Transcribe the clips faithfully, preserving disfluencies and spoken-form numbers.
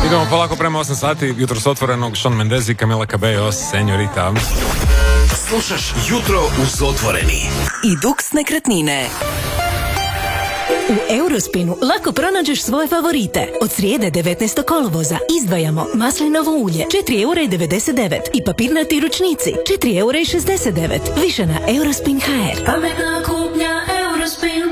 Idemo polako prema osam sati, jutro s otvorenog, Shawn Mendes i Camila Cabello, Señorita. Slušaš Jutro uz Otvoreni. I Dux nekretnine. U Eurospinu lako pronađeš svoje favorite. Od srijede devetnaestog kolovoza izdvajamo maslinovo ulje četiri eura i devedeset devet i papirnati ručnici četiri eura i šezdeset devet. Više na Eurospin точка hr. Pametna kupnja Eurospin.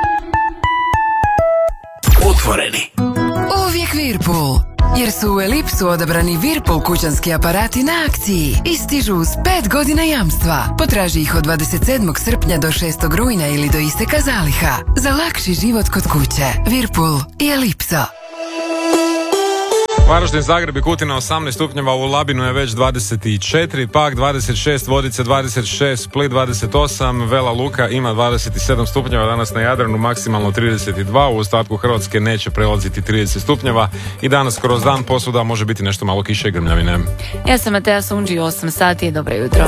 Otvoreni. Uvijek Whirlpool, jer su u Elipsu odabrani Whirlpool kućanski aparati na akciji i stižu uz pet godina jamstva. Potraži ih od dvadeset sedmog srpnja do šestog rujna ili do isteka zaliha. Za lakši život kod kuće. Whirlpool i Elipso. Varaždin, Zagreb i Kutina osamnaest stupnjeva, u Labinu je već dvadeset četiri, Pag dvadeset šest, Vodice dvadeset šest, Split dvadeset osam, Vela Luka ima dvadeset sedam stupnjeva, danas na Jadranu maksimalno trideset dva, u ostatku Hrvatske neće prelaziti trideset stupnjeva i danas kroz dan posvuda može biti nešto malo kiše i grmljavine. Ja sam Matea Sunđi, osam sati, dobro jutro.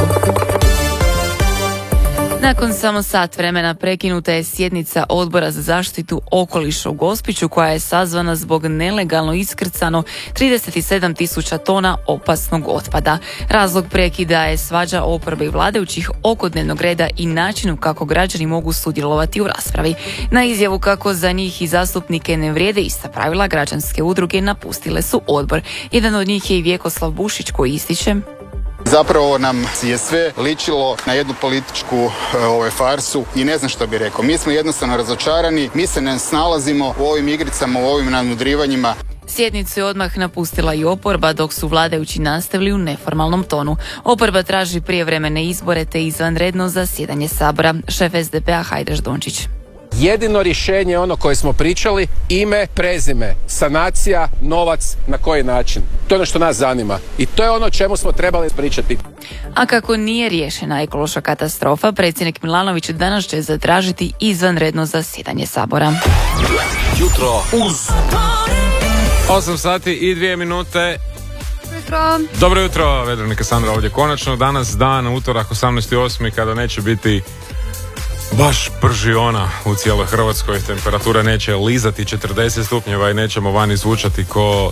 Nakon samo sat vremena prekinuta je sjednica Odbora za zaštitu okoliša u Gospiću koja je sazvana zbog nelegalno iskrcano trideset sedam tisuća tona opasnog otpada. Razlog prekida je svađa oporbe i vladajućih oko dnevnog reda i načinu kako građani mogu sudjelovati u raspravi. Na izjavu kako za njih i zastupnike ne vrijede ista pravila, građanske udruge napustile su odbor. Jedan od njih je i Vjekoslav Bušić koji ističe: Zapravo nam je sve ličilo na jednu političku ove, farsu i ne znam što bi rekao. Mi smo jednostavno razočarani, mi se ne snalazimo u ovim igricama, u ovim nadmudrivanjima. Sjednicu je odmah napustila i oporba, dok su vladajući nastavili u neformalnom tonu. Oporba traži prijevremene izbore te izvanredno zasjedanje Sabora. Šef es de pe a Hajdaš Dončić: jedino rješenje je ono koje smo pričali, ime, prezime, sanacija, novac, na koji način. To je ono što nas zanima i to je ono o čemu smo trebali pričati. A kako nije riješena ekološka katastrofa, predsjednik Milanović danas će zatražiti izvanredno zasjedanje Sabora. Jutro uz osam sati i dvije minute. Jutro. Dobro jutro, Vedranika Sandra ovdje konačno. Danas dan, utorak osamnaesti osmi kada neće biti baš pržiona u cijeloj Hrvatskoj. Temperatura neće lizati četrdeset stupnjeva i nećemo vani zvučati ko...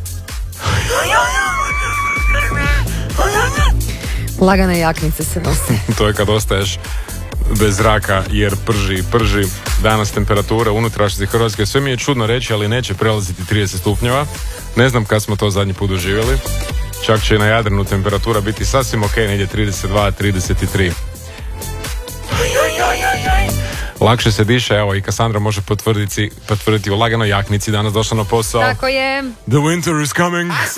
Lagane jaknice se nose. To je kad ostaješ bez zraka jer prži, prži. Danas temperatura unutrašnjosti Hrvatske, sve mi je čudno reći, ali neće prelaziti trideset stupnjeva. Ne znam kad smo to zadnji put doživjeli. Čak će na Jadranu temperatura biti sasvim ok, negdje trideset dva trideset tri. Lakše se diše, evo i Kassandra može potvrditi, potvrditi u laganoj jaknici, danas došla na posao. Tako je. The winter is coming.